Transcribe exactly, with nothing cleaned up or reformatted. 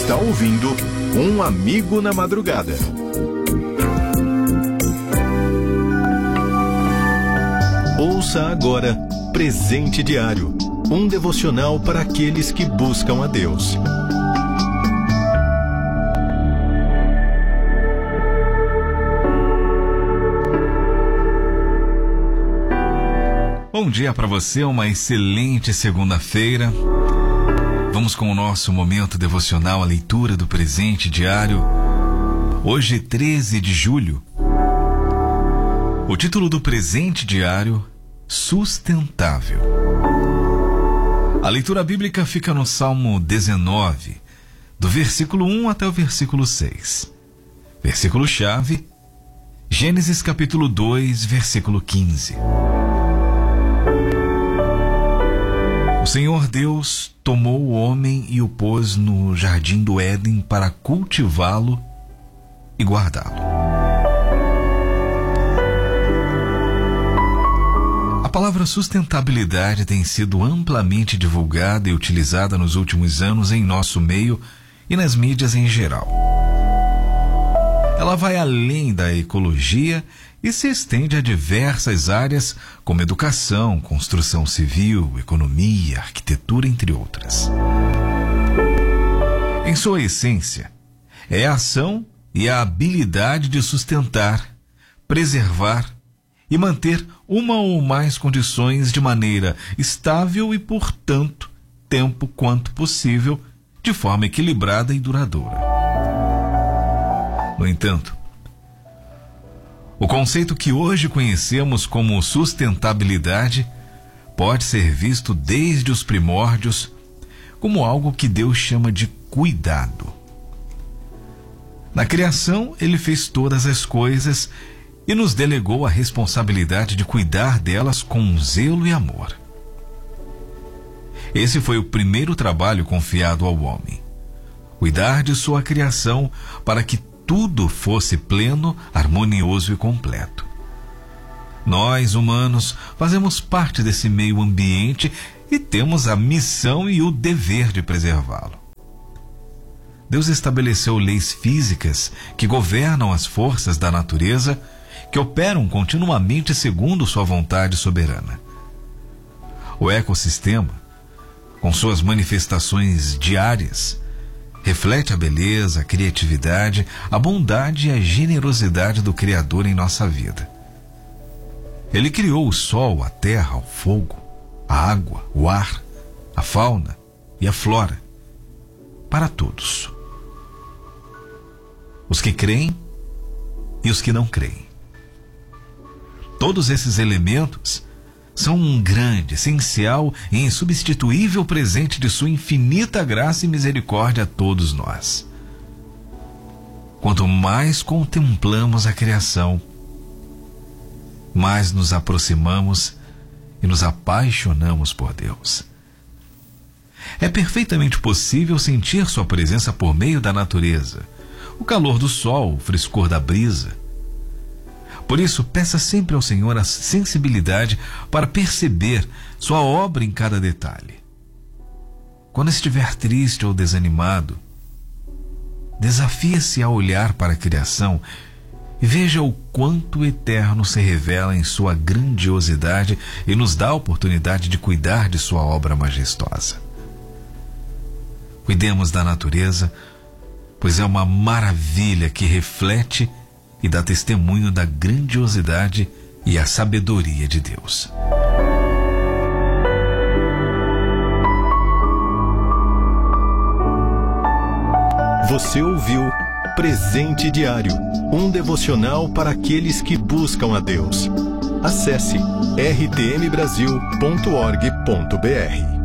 está ouvindo Um Amigo na Madrugada. Ouça agora Presente Diário, um devocional para aqueles que buscam a Deus. Bom dia para você, uma excelente segunda-feira. Vamos com o nosso momento devocional, a leitura do Presente Diário. Hoje, treze de julho. O título do Presente Diário, Sustentável. A leitura bíblica fica no Salmo dezenove, do versículo um até o versículo seis. Versículo-chave, Gênesis capítulo dois, versículo quinze. O Senhor Deus tomou o homem e o pôs no jardim do Éden para cultivá-lo e guardá-lo. A palavra sustentabilidade tem sido amplamente divulgada e utilizada nos últimos anos em nosso meio e nas mídias em geral. Ela vai além da ecologia e se estende a diversas áreas como educação, construção civil, economia, arquitetura, entre outras. Em sua essência, é a ação e a habilidade de sustentar, preservar e manter uma ou mais condições de maneira estável e, portanto, tempo quanto possível, de forma equilibrada e duradoura. No entanto, o conceito que hoje conhecemos como sustentabilidade pode ser visto desde os primórdios como algo que Deus chama de cuidado. Na criação, Ele fez todas as coisas e nos delegou a responsabilidade de cuidar delas com zelo e amor. Esse foi o primeiro trabalho confiado ao homem: cuidar de sua criação para que tudo fosse pleno, harmonioso e completo. Nós, humanos, fazemos parte desse meio ambiente e temos a missão e o dever de preservá-lo. Deus estabeleceu leis físicas que governam as forças da natureza, que operam continuamente segundo sua vontade soberana. O ecossistema, com suas manifestações diárias, reflete a beleza, a criatividade, a bondade e a generosidade do Criador em nossa vida. Ele criou o sol, a terra, o fogo, a água, o ar, a fauna e a flora, para todos. Os que creem e os que não creem. Todos esses elementos são um grande, essencial e insubstituível presente de sua infinita graça e misericórdia a todos nós. Quanto mais contemplamos a criação, mais nos aproximamos e nos apaixonamos por Deus. É perfeitamente possível sentir sua presença por meio da natureza, o calor do sol, o frescor da brisa. Por isso, peça sempre ao Senhor a sensibilidade para perceber sua obra em cada detalhe. Quando estiver triste ou desanimado, desafie-se a olhar para a criação e veja o quanto o eterno se revela em sua grandiosidade e nos dá a oportunidade de cuidar de sua obra majestosa. Cuidemos da natureza, pois é uma maravilha que reflete e dá testemunho da grandiosidade e a sabedoria de Deus. Você ouviu Presente Diário, um devocional para aqueles que buscam a Deus. Acesse r t m brasil ponto org ponto b r.